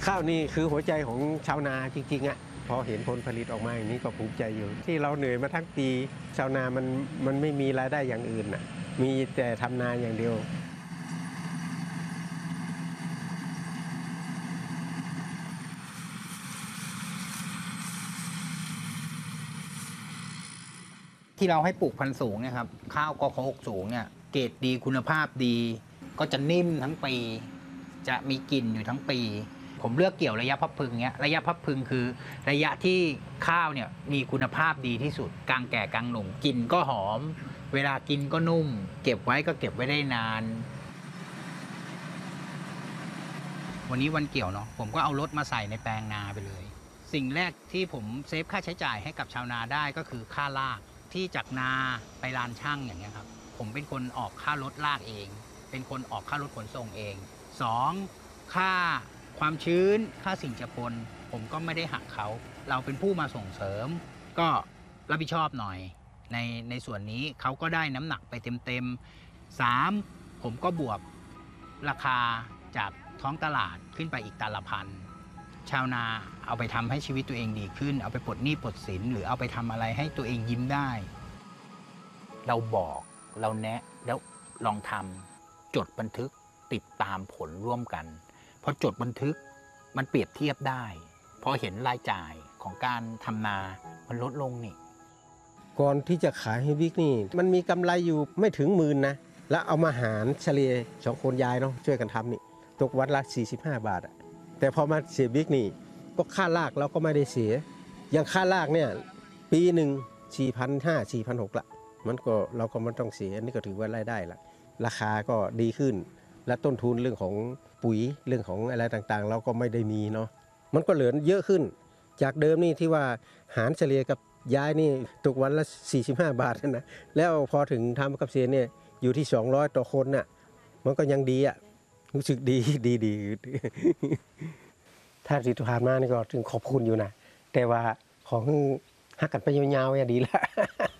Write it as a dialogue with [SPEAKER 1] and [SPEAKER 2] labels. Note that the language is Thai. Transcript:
[SPEAKER 1] ข้าวนี่คือหัวใจของชาวนาจริงๆอ่ะพอเห็นผลผลิตออกมาอย่างนี้ก็ภูมิใจอยู่ที่เราเหนื่อยมาทั้งปีชาวนามันไม่มีรายได้อย่างอื่นอ่ะมีแต่ทำนาอย่างเดียว
[SPEAKER 2] ที่เราให้ปลูกพันธุ์สูงเนี่ยครับข้าวกข.6 สูงเนี่ยเกรดดีคุณภาพดีก็จะนิ่มทั้งปีจะมีกลิ่นอยู่ทั้งปีผมเลือกเกี่ยวระยะพับพึงเนี้ยระยะพับพึงคือระยะที่ข้าวเนี่ยมีคุณภาพดีที่สุดกลางแก่กลางหนุ่มกลิ่นก็หอมเวลากินก็นุ่มเก็บไว้ก็เก็บไว้ได้นานวันนี้วันเกี่ยวเนาะผมก็เอารถมาใส่ในแปลงนาไปเลยสิ่งแรกที่ผมเซฟค่าใช้จ่ายให้กับชาวนาได้ก็คือค่าลากที่จากนาไปลานช่างอย่างเงี้ยครับผมเป็นคนออกค่ารถลากเองเป็นคนออกค่ารถขนส่งเอง2ค่าความชื้นค่าสิ่งเจือปนผมก็ไม่ได้หักเขาเราเป็นผู้มาส่งเสริมก็รับผิดชอบหน่อยในส่วนนี้เขาก็ได้น้ำหนักไปเต็มๆ3ผมก็บวกราคาจากท้องตลาดขึ้นไปอีกตันละพันชาวนาเอาไปทำให้ชีวิตตัวเองดีขึ้นเอาไปปลดหนี้ปลดสินหรือเอาไปทำอะไรให้ตัวเองยิ้มได้เราบอกเราแนะแล้วลองทำจดบันทึกติดตามผลร่วมกันพอจดบันทึกมันเปรียบเทียบได้พอเห็นรายจ่ายของการทำนามันลดลงนี่
[SPEAKER 1] ก่อนที่จะขายให้บิ๊กนี่มันมีกำไรอยู่ไม่ถึง10,000นะแล้วเอามาหารเฉลี่ย2คนยายเนาะช่วยกันทำนี่ตกวันละ45 บาทแต่พอมาเสียบิ๊กนี่ก็ค่าลากเราก็ไม่ได้เสียอย่างค่าลากเนี่ยปีหนึ่ง4,500 4,600ละมันก็เราก็ไม่ต้องเสียนี่ก็ถือว่ารายได้ละราคาก็ดีขึ้นและต้นทุนเรื่องของปุ๋ยเรื่องของอะไรต่างๆเราก็ไม่ได้มีเนาะมันก็เหลือเยอะขึ้นจากเดิมนี่ที่ว่าหารเฉลี่ยกับย้ายนี่ตกวันละ45 บาทนะแล้วพอถึงทำกับเสียเนี่ยอยู่ที่200ต่อคนน่ะมันก็ยังดีอะรู้สึกดีถ้าที่ผ่านมานี่ก็ถึงขอบคุณอยู่นะแต่ว่าของหักกันไปยาวๆดีแล้ว